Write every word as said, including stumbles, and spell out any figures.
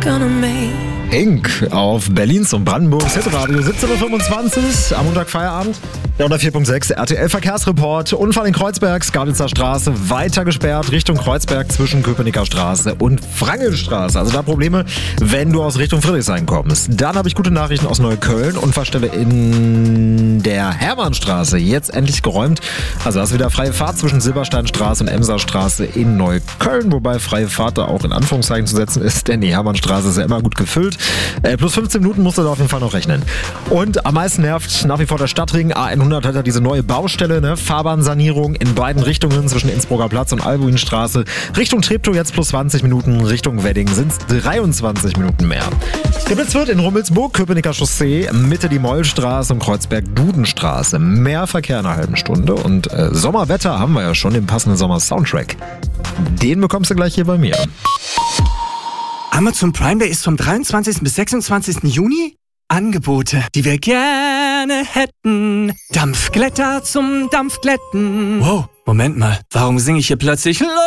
Ink auf Berlins und Brandenburgs Hitradio siebzehn Uhr fünfundzwanzig am Montag Feierabend. Der unter vier Punkt sechs R T L Verkehrsreport. Unfall in Kreuzberg, Skalitzer Straße weiter gesperrt Richtung Kreuzberg zwischen Köpenicker Straße und Frangelstraße. Also da Probleme, wenn du aus Richtung Friedrichshain kommst. Dann habe ich gute Nachrichten aus Neukölln. Unfallstelle in der Hermannstraße jetzt endlich geräumt. Also hast du wieder freie Fahrt zwischen Silbersteinstraße und Emserstraße in Neukölln. Wobei freie Fahrt da auch in Anführungszeichen zu setzen ist, denn die Hermannstraße ist ja immer gut gefüllt. Äh, plus fünfzehn Minuten musst du da auf jeden Fall noch rechnen. Und am meisten nervt nach wie vor der Stadtring. A hundert hat ja diese neue Baustelle, ne? Fahrbahnsanierung in beiden Richtungen zwischen Innsbrucker Platz und Albuinstraße. Richtung Treptow jetzt plus zwanzig Minuten, Richtung Wedding sind es dreiundzwanzig Minuten mehr. Geblitzt wird in Rummelsburg, Köpenicker Chaussee, Mitte die Mollstraße und Kreuzberg-Dudenstraße. Mehr Verkehr in einer halben Stunde und äh, Sommerwetter haben wir ja schon, den passenden Sommer-Soundtrack. Den bekommst du gleich hier bei mir. Amazon Prime Day ist vom dreiundzwanzigsten bis sechsundzwanzigsten Juni. Angebote, die wir gerne hätten. Dampfglätter zum Dampfglätten. Wow, Moment mal, warum singe ich hier plötzlich